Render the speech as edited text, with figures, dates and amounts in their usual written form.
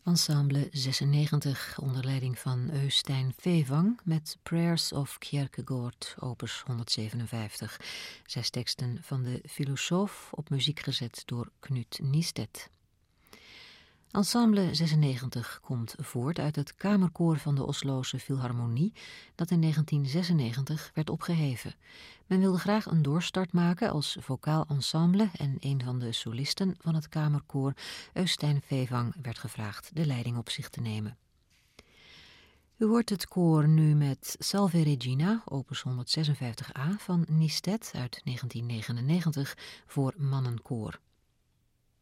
Ensemble 96 onder leiding van Øystein Fevang met Prayers of Kierkegaard, opus 157. 6 teksten van de filosoof, op muziek gezet door Knut Nistedt. Ensemble 96 komt voort uit het kamerkoor van de Osloze Philharmonie, dat in 1996 werd opgeheven. Men wilde graag een doorstart maken als vocaal ensemble en een van de solisten van het kamerkoor, Øystein Fevang, werd gevraagd de leiding op zich te nemen. U hoort het koor nu met Salve Regina, opus 156a van Nistedt uit 1999 voor mannenkoor.